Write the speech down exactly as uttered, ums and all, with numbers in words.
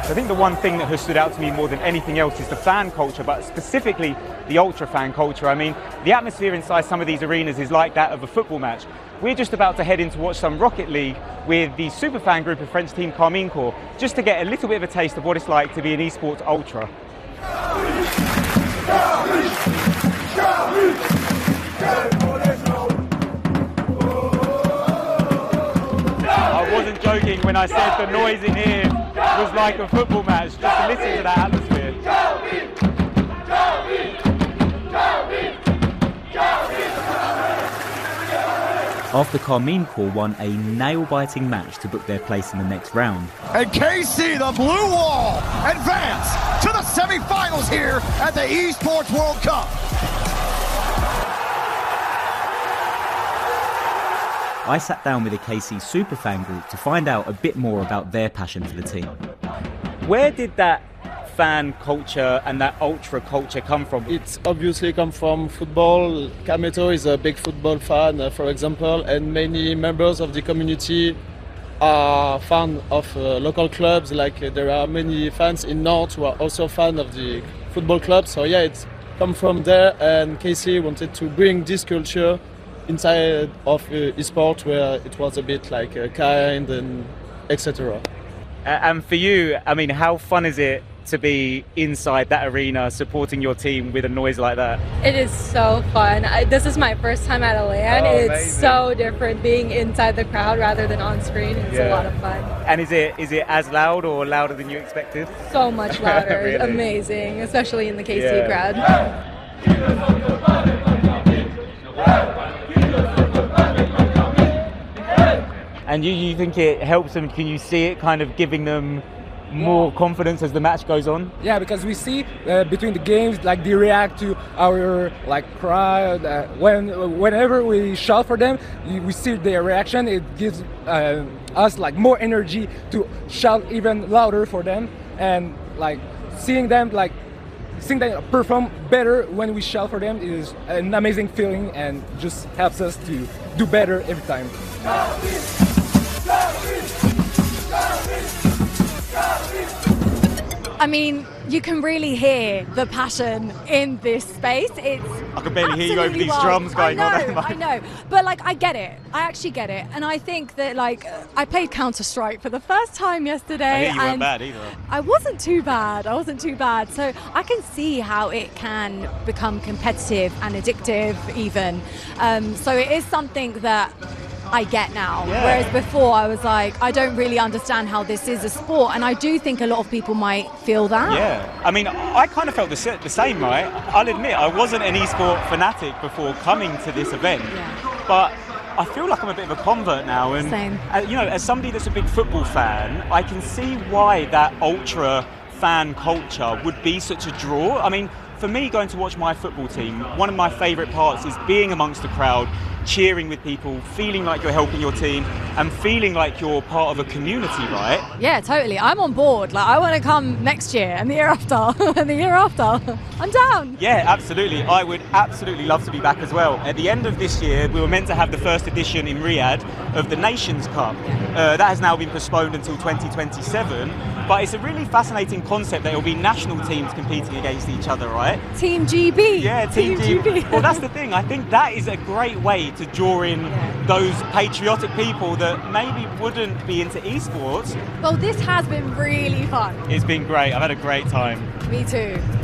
I think the one thing that has stood out to me more than anything else is the fan culture, but specifically the ultra fan culture. I mean, the atmosphere inside some of these arenas is like that of a football match. We're just about to head in to watch some Rocket League with the superfan group of French team Carmine Corps, just to get a little bit of a taste of what it's like to be an esports ultra. I wasn't joking when I said the noise in here was like a football match, just to listen to that atmosphere. After Carmine Corps won a nail-biting match to book their place in the next round. And K C, the Blue Wall, advance to the semi-finals here at the Esports World Cup. I sat down with a K C superfan group to find out a bit more about their passion for the team. Where did that fan culture and that ultra culture come from? It's obviously come from football. Kameto is a big football fan, uh, for example, and many members of the community are fans of uh, local clubs. Like uh, there are many fans in Nantes who are also fans of the football club. So yeah, it's come from there, and K C wanted to bring this culture inside of uh, esports, where it was a bit like uh, kind and et cetera. Uh, and for you, I mean, how fun is it to be inside that arena supporting your team with a noise like that? It is so fun. I, this is my first time at a LAN. Oh, it's amazing. so different being inside the crowd rather than on screen. It's Yeah. a lot of fun. And is it is it as loud or louder than you expected? So much louder. Really? Amazing, especially in the K C Yeah. crowd. And you, you think it helps them? Can you see it kind of giving them more confidence as the match goes on? Yeah, because we see uh, between the games, like they react to our like crowd. Uh, when whenever we shout for them, we see their reaction. It gives uh, us like more energy to shout even louder for them, and like seeing them like seeing them perform better when we shout for them is an amazing feeling, and just helps us to do better every time. I mean, you can really hear the passion in this space. It's I can barely hear you over absolutely these wild. drums going I know, on. I know, but like I get it. I actually get it, and I think that like I played Counter Strike for the first time yesterday. I hear you weren't and bad either. I wasn't too bad. I wasn't too bad. So I can see how it can become competitive and addictive, even. Um, so it is something that I get now. Yeah. Whereas before I was like, I don't really understand how this is a sport, and I do think a lot of people might feel that. Yeah, I mean, I kind of felt the, sa- the same, right? I'll admit, I wasn't an esport fanatic before coming to this event, Yeah. but I feel like I'm a bit of a convert now. And Same. Uh, you know, as somebody that's a big football fan, I can see why that ultra fan culture would be such a draw. I mean, for me, going to watch my football team, one of my favourite parts is being amongst the crowd, cheering with people, feeling like you're helping your team, and feeling like you're part of a community, right? Yeah, totally. I'm on board. Like, I want to come next year and the year after and the year after. I'm down. Yeah, absolutely. I would absolutely love to be back as well. At the end of this year, we were meant to have the first edition in Riyadh of the Nations Cup. Uh, that has now been postponed until twenty twenty-seven. But it's a really fascinating concept that it will be national teams competing against each other, right? Team G B. Yeah, Team, Team G B. G B. Well, that's the thing. I think that is a great way to draw in Yeah. those patriotic people that maybe wouldn't be into esports. Well, this has been really fun. It's been great. I've had a great time. Me too.